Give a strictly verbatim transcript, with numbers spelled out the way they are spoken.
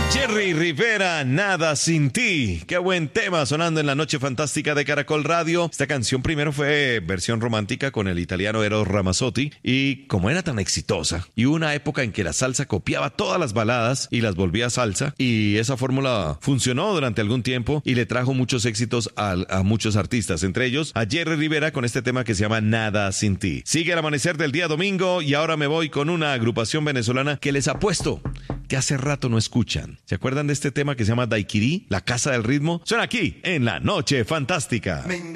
Jerry Rivera, Nada Sin Ti. Qué buen tema sonando en la noche fantástica de Caracol Radio. Esta canción primero fue versión romántica con el italiano Eros Ramazzotti, y como era tan exitosa, y hubo una época en que la salsa copiaba todas las baladas y las volvía salsa, y esa fórmula funcionó durante algún tiempo y le trajo muchos éxitos a, a muchos artistas, entre ellos a Jerry Rivera con este tema que se llama Nada Sin Ti. Sigue el amanecer del día domingo y ahora me voy con una agrupación venezolana que les apuesto que hace rato no escuchan. ¿Se acuerdan de este tema que se llama Daiquiri, la casa del ritmo? Suena aquí en La Noche Fantástica.